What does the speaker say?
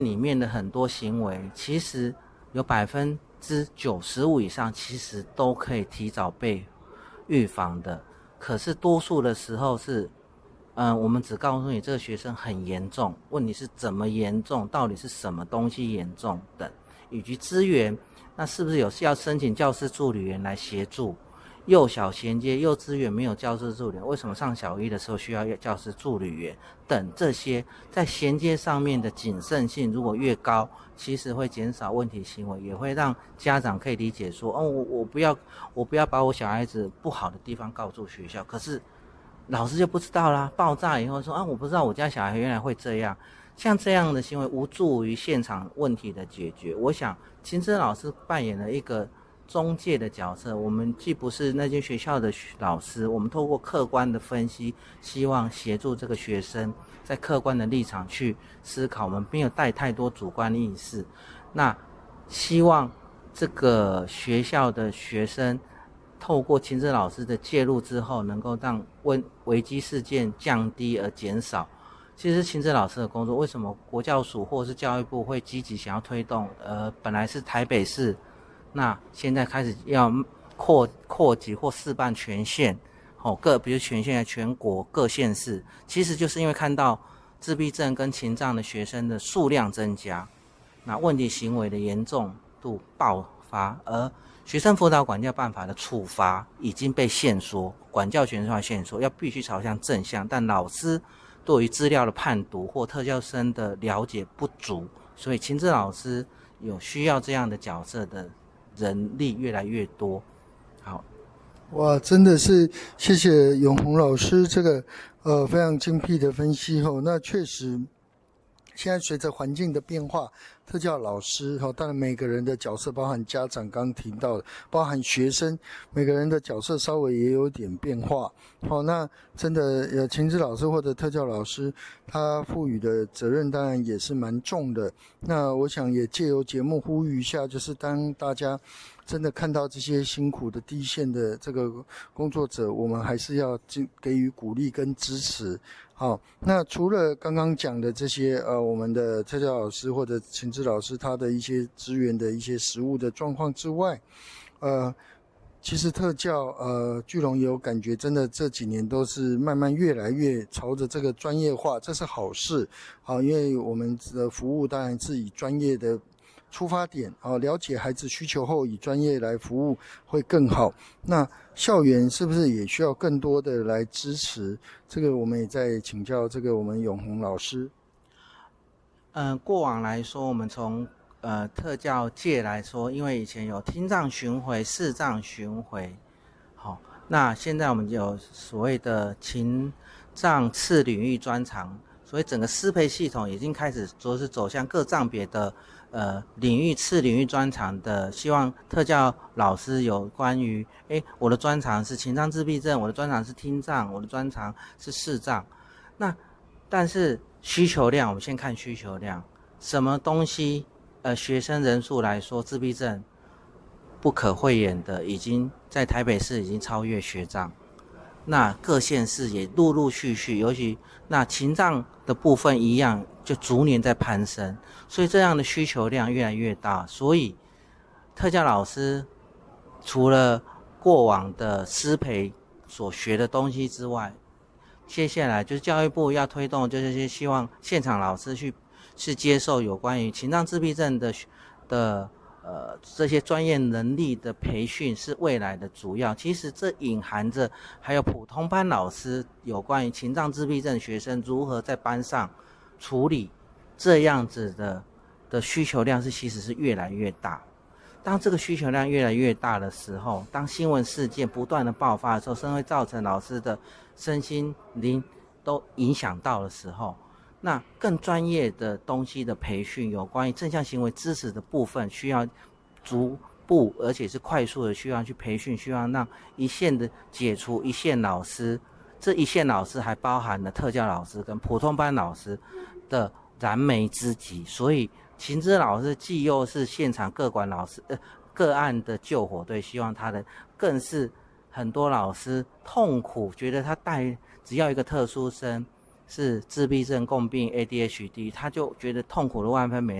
里面的很多行为，其实有95%以上其实都可以提早被预防的。可是多数的时候是，我们只告诉你这个学生很严重，问题是怎么严重，到底是什么东西严重等，以及资源，那是不是有需要申请教师助理员来协助？幼小衔接幼稚园没有教师助理员，为什么上小一的时候需要教师助理员等，这些在衔接上面的谨慎性如果越高，其实会减少问题行为，也会让家长可以理解说，我不要把我小孩子不好的地方告诉学校，可是老师就不知道啦，爆炸以后说我不知道我家小孩原来会这样，像这样的行为无助于现场问题的解决。我想亲子老师扮演了一个中介的角色，我们既不是那间学校的老师，我们透过客观的分析，希望协助这个学生在客观的立场去思考，我们没有带太多主观意识。那希望这个学校的学生透过亲子老师的介入之后，能够让危机事件降低而减少。其实亲子老师的工作，为什么国教署或是教育部会积极想要推动？本来是台北市，那现在开始要扩及或示范全县，比如全县全国各县市，其实就是因为看到自闭症跟情障的学生的数量增加，那问题行为的严重度爆发，而学生辅导管教办法的处罚已经被限缩，管教权限限缩，要必须朝向正向，但老师对于资料的判读或特教生的了解不足，所以亲子老师有需要这样的角色的人力越来越多。好， 哇，真的是谢谢永宏老师这个非常精辟的分析后，那确实现在随着环境的变化，特教老师当然每个人的角色，包含家长刚提到的，包含学生，每个人的角色稍微也有点变化。那真的亲子老师或者特教老师，他赋予的责任当然也是蛮重的。那我想也借由节目呼吁一下，就是当大家真的看到这些辛苦的第一线的这个工作者，我们还是要给予鼓励跟支持。好，那除了刚刚讲的这些我们的特教老师或者亲子老师他的一些资源的一些实务的状况之外，其实特教巨龙也有感觉，真的这几年都是慢慢越来越朝着这个专业化，这是好事。好，因为我们的服务当然是以专业的出发点，了解孩子需求后以专业来服务会更好。那校园是不是也需要更多的来支持？这个我们也在请教这个我们永宏老师。 过往来说，我们从特教界来说，因为以前有听障巡回、视障巡回，那现在我们有所谓的情障次领域专长，所以整个师培系统已经开始走向各障别的领域次领域专长的，希望特教老师有关于我的专长是情障自闭症，我的专长是听障，我的专长是视障。那但是需求量，我们先看需求量，什么东西学生人数来说，自闭症不可讳言的已经在台北市已经超越学障，那各县市也陆陆续续，尤其那情障的部分一样，就逐年在攀升，所以这样的需求量越来越大。所以特教老师除了过往的师培所学的东西之外，接下来就是教育部要推动，就是希望现场老师去接受有关于情障自闭症的这些专业能力的培训是未来的主要。其实这隐含着还有普通班老师有关于情障自闭症学生如何在班上处理这样子的需求量其实是越来越大。当这个需求量越来越大的时候，当新闻事件不断的爆发的时候，甚至会造成老师的身心灵都影响到的时候，那更专业的东西的培训，有关于正向行为支持的部分，需要逐步而且是快速的需要去培训，需要让一线的解除一线老师，这一线老师还包含了特教老师跟普通班老师的燃眉之急。所以情资老师既又是现场个管老师个案的救火队，希望他的更是很多老师痛苦，觉得他只要一个特殊生是自闭症共病 ADHD，他就觉得痛苦的万分，每